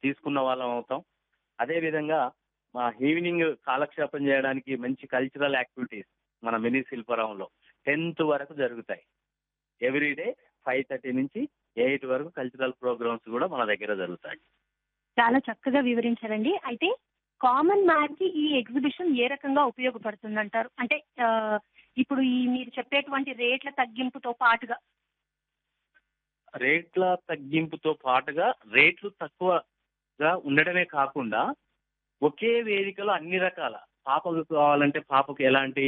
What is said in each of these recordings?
తీసుకున్న వాళ్ళం అవుతాం. అదేవిధంగా మా ఈవినింగ్ కాలక్షేపం చేయడానికి మంచి కల్చరల్ యాక్టివిటీస్ మన మినీ శిల్పారావంలో 10th వరకు జరుగుతాయి. ఎవ్రీడే 5:30 నుంచి 8 వరకు కల్చరల్ ప్రోగ్రామ్స్ కూడా మన దగ్గర జరుగుతాయి. చాలా చక్కగా వివరించారండి. అయితే కామన్ మ్యాన్ కి ఈ ఎగ్జిబిషన్ ఏ రకంగా ఉపయోగపడుతుందంటారు? అంటే ఇప్పుడు ఈ మీరు చెప్పేటువంటి రేట్ల తగ్గింపుతో పాటుగా రేట్లు తక్కువగా ఉండడమే కాకుండా ఒకే వేదికలో అన్ని రకాల పాపకు కావాలంటే పాపకు ఎలాంటి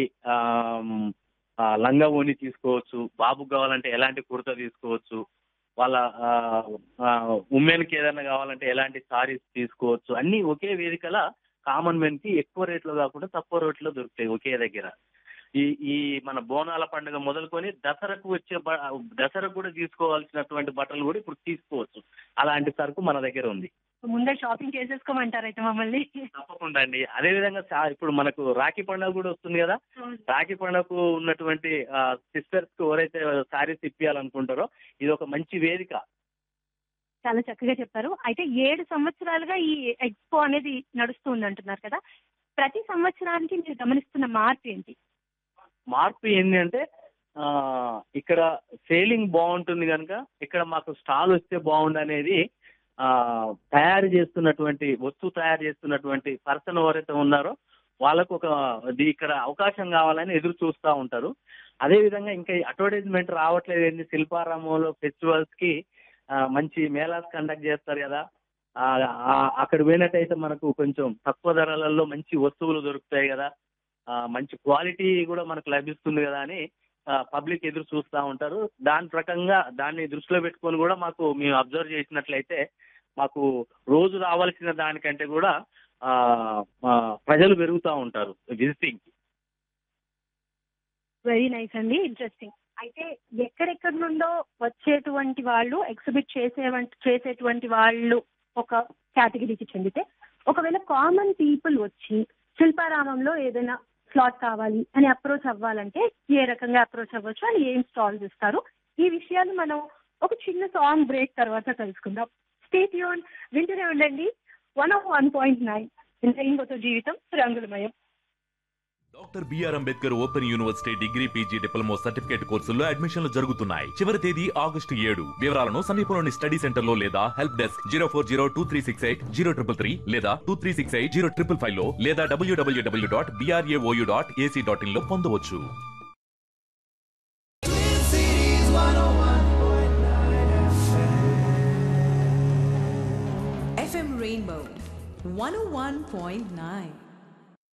లంగా ఓని తీసుకోవచ్చు, బాబుకు కావాలంటే ఎలాంటి కుర్తా తీసుకోవచ్చు, వాళ్ళ ఉమెన్కి ఏదైనా కావాలంటే ఎలాంటి సారీస్ తీసుకోవచ్చు. అన్ని ఒకే వేదికల కామన్ మెన్ కి ఎక్కువ రేట్లో కాకుండా తక్కువ రేట్లో దొరుకుతాయి ఒకే దగ్గర. ఈ ఈ మన బోనాల పండుగ మొదలుకొని దసరకు కూడా తీసుకోవాల్సినటువంటి బట్టలు కూడా ఇప్పుడు తీసుకోవచ్చు. అలాంటి సరుకు మన దగ్గర ఉంది. ముందే షాపింగ్ చేసేసుకోమంటారు అయితే మమ్మల్ని. తప్పకుండా అండి. అదేవిధంగా ఇప్పుడు మనకు రాఖీ పండుగ కూడా వస్తుంది కదా. రాఖీ పండుగకు ఉన్నటువంటి సిస్టర్స్ కు ఎవరైతే శారీస్ ఇప్పించాలనుకుంటారో ఇది ఒక మంచి వేదిక. చాలా చక్కగా చెప్పారు. అయితే 7 సంవత్సరాలుగా ఈ ఎక్స్పో అనేది నడుస్తుంది అంటున్నారు కదా. ప్రతి సంవత్సరానికి మీరు గమనిస్తున్న మార్పు ఏంటి? మార్పు ఏంటి అంటే ఇక్కడ సేలింగ్ బాగుంటుంది కనుక ఇక్కడ మాకు స్టాల్ వస్తే బాగుండు అనేది వస్తువు తయారు చేస్తున్నటువంటి పర్సన్ ఎవరైతే ఉన్నారో వాళ్ళకు ఇక్కడ అవకాశం కావాలని ఎదురు చూస్తూ ఉంటారు. అదేవిధంగా ఇంకా అడ్వర్టైజ్మెంట్ రావట్లేదు ఏంటి, శిల్పారామంలో ఫెస్టివల్స్ కి మంచి మేళాస్ కండక్ట్ చేస్తారు కదా. అక్కడ పోయినట్టయితే మనకు కొంచెం తక్కువ ధరలలో మంచి వస్తువులు దొరుకుతాయి కదా, మంచి క్వాలిటీ కూడా మనకు లభిస్తుంది కదా అని పబ్లిక్ ఎదురు చూస్తూ ఉంటారు. దాని ప్రకంగా దాన్ని దృష్టిలో పెట్టుకొని కూడా మేము అబ్జర్వ్ చేసినట్లయితే మాకు రోజు రావాల్సిన దానికంటే కూడా ప్రజలు పెరుగుతూ ఉంటారు విజిటింగ్. వెరీ నైస్ అండి, ఇంట్రెస్టింగ్. అయితే ఎక్కడెక్కడి నుండో వచ్చేటువంటి వాళ్ళు ఎగ్జిబిట్ చేసేటువంటి వాళ్ళు ఒక కేటగిరీకి చెందితే, ఒకవేళ కామన్ పీపుల్ వచ్చి శిల్పారామంలో ఏదైనా స్లాట్ కావాలి అని అప్రోచ్ అవ్వాలంటే ఏ రకంగా అప్రోచ్ అవ్వచ్చు అని ఏం స్టాల్స్ ఇస్తారు, ఈ విషయాలు మనం ఒక చిన్న సాంగ్ బ్రేక్ తర్వాత తెలుసుకుందాం. స్టే ట్యూన్, వింటూనే ఉండండి 101.9 ఇంద్రయింగోతో జీవితం రంగులమయం. Doctor BR Ambedkar open university degree PG diploma certificate కోర్సుల్లో అడ్మిషన్లు జరుగుతున్నాయి. చివరి తేదీ August 7. వివరాలను సమీపంలోని స్టడీ సెంటర్ లో లేదా హెల్ప్ డెస్క్ 04023680333 లేదా 23680555 లో లేదా www.bravo.ac.in లో పొందవచ్చు. FM Rainbow 101.9